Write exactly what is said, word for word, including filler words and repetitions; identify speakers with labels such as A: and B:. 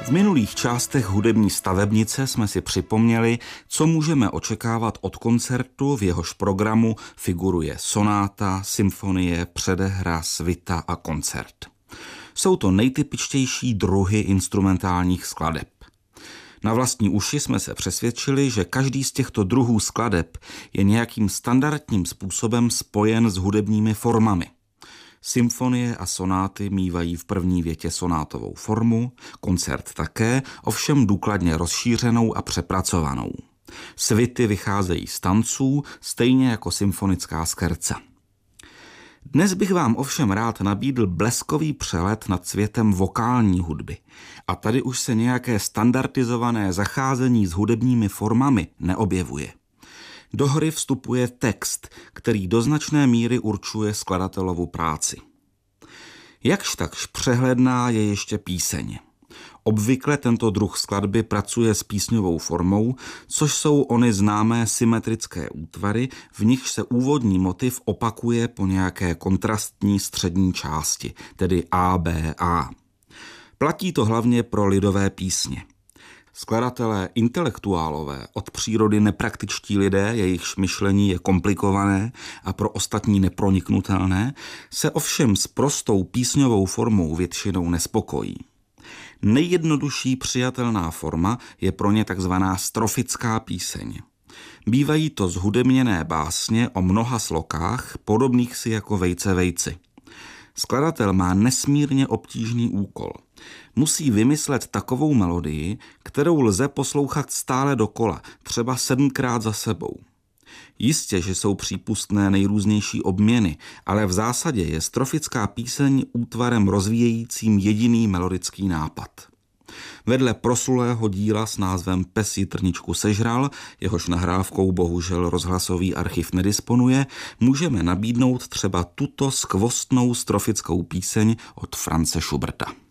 A: V minulých částech hudební stavebnice jsme si připomněli, co můžeme očekávat od koncertu, v jehož programu figuruje sonáta, symfonie, předehra, svita a koncert. Jsou to nejtypičtější druhy instrumentálních skladeb. Na vlastní uši jsme se přesvědčili, že každý z těchto druhů skladeb je nějakým standardním způsobem spojen s hudebními formami. Symfonie a sonáty mívají v první větě sonátovou formu, koncert také, ovšem důkladně rozšířenou a přepracovanou. Svity vycházejí z tanců, stejně jako symfonická skerca. Dnes bych vám ovšem rád nabídl bleskový přelet nad světem vokální hudby. A tady už se nějaké standardizované zacházení s hudebními formami neobjevuje. Do hry vstupuje text, který do značné míry určuje skladatelovu práci. Jakž takž přehledná je ještě píseň. Obvykle tento druh skladby pracuje s písňovou formou, což jsou ony známé symetrické útvary, v nichž se úvodní motiv opakuje po nějaké kontrastní střední části, tedy A B A. Platí to hlavně pro lidové písně. Skladatelé intelektuálové, od přírody nepraktičtí lidé, jejichž myšlení je komplikované a pro ostatní neproniknutelné, se ovšem s prostou písňovou formou většinou nespokojí. Nejjednodušší přijatelná forma je pro ně takzvaná strofická píseň. Bývají to zhudebněné básně o mnoha slokách, podobných si jako vejce vejci. Skladatel má nesmírně obtížný úkol. Musí vymyslet takovou melodii, kterou lze poslouchat stále dokola, třeba sedmkrát za sebou. Jistě, že jsou přípustné nejrůznější obměny, ale v zásadě je strofická píseň útvarem rozvíjejícím jediný melodický nápad. Vedle proslulého díla s názvem Pes jitrničku sežral, jehož nahrávkou bohužel rozhlasový archiv nedisponuje, můžeme nabídnout třeba tuto skvostnou strofickou píseň od Franze Schuberta.